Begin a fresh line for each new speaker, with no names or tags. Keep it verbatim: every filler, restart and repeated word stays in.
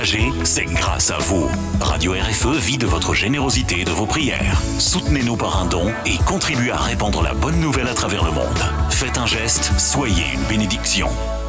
C'est grâce à vous. Radio R F E vit de votre générosité et de vos prières. Soutenez-nous par un don et contribuez à répandre la bonne nouvelle à travers le monde. Faites un geste, soyez une bénédiction.